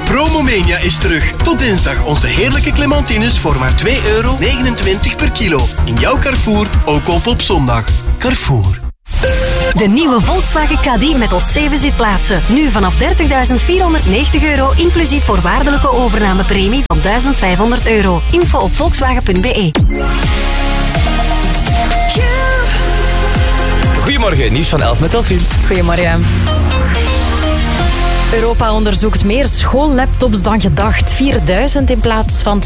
Promomania is terug. Tot dinsdag onze heerlijke clementines voor maar €2,29 per kilo. In jouw Carrefour, ook op zondag. Carrefour. De nieuwe Volkswagen Caddy met tot 7 zitplaatsen. Nu vanaf €30.490, inclusief voorwaardelijke overnamepremie van €1.500. Info op volkswagen.be. Goedemorgen, nieuws van 11 met Delphine. Goedemorgen. Europa onderzoekt meer schoollaptops dan gedacht. 4000 in plaats van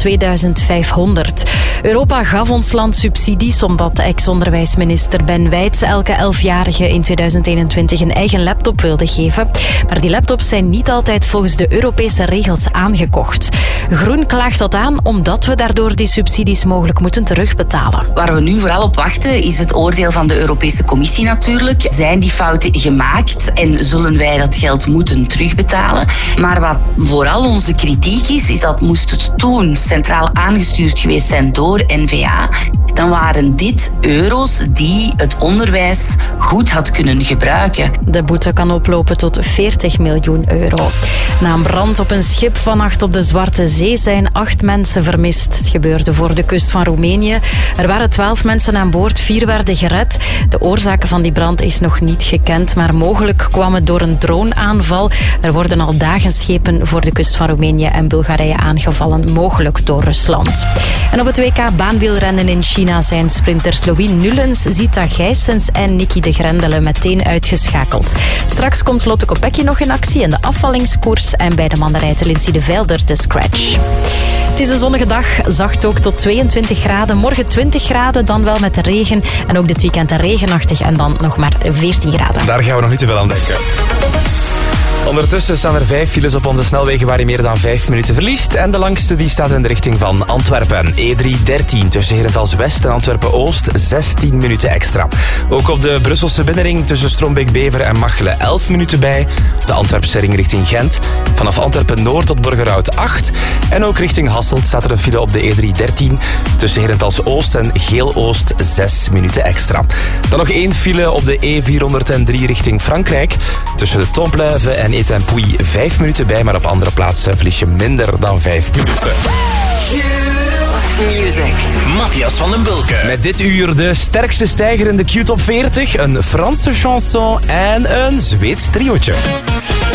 2500. Europa gaf ons land subsidies omdat ex-onderwijsminister Ben Wijts elke 11-jarige in 2021 een eigen laptop wilde geven. Maar die laptops zijn niet altijd volgens de Europese regels aangekocht. Groen klaagt dat aan omdat we daardoor die subsidies mogelijk moeten terugbetalen. Waar we nu vooral op wachten is het oordeel van de Europese Commissie natuurlijk. Zijn die fouten gemaakt en zullen wij dat geld moeten terugbetalen? Maar wat vooral onze kritiek is dat moest het toen centraal aangestuurd geweest zijn door N-VA, dan waren dit euro's die het onderwijs goed had kunnen gebruiken. De boete kan oplopen tot €40 miljoen. Na een brand op een schip vannacht op de Zwarte Zee zijn 8 mensen vermist. Het gebeurde voor de kust van Roemenië. Er waren 12 mensen aan boord, 4 werden gered. De oorzaken van die brand is nog niet gekend, maar mogelijk kwam het door een droneaanval. Er worden al dagen schepen voor de kust van Roemenië en Bulgarije aangevallen, mogelijk door Rusland. En op het WK baanwielrennen in China zijn sprinters Louis Nullens, Zita Gijsens en Nicky de Grendele meteen uitgeschakeld. Straks komt Lotte Kopecky nog in actie in de afvallingskoers en bij de mannen rijdt Lindsay de Velder de scratch. Het is een zonnige dag, zacht ook tot 22 graden. Morgen 20 graden, dan wel met de regen. En ook dit weekend regenachtig en dan nog maar 14 graden. Daar gaan we nog niet te veel aan denken. Ondertussen staan er 5 files op onze snelwegen waar je meer dan 5 minuten verliest. En de langste die staat in de richting van Antwerpen. E313 tussen Herentals West en Antwerpen Oost, 16 minuten extra. Ook op de Brusselse binnenring tussen Strombeek-Bever en Machelen 11 minuten bij. De Antwerpse ring richting Gent. Vanaf Antwerpen Noord tot Borgerhout 8. En ook richting Hasselt staat er een file op de E313 tussen Herentals Oost en Geel Oost, 6 minuten extra. Dan nog 1 file op de E403 richting Frankrijk. Tussen de Tompleuve en Étampouy 5 minuten bij, maar op andere plaatsen verlies je minder dan 5 minuten. Music. Matthias van den Bulke. Met dit uur de sterkste stijger in de Q-top 40, een Franse chanson en een Zweeds triootje.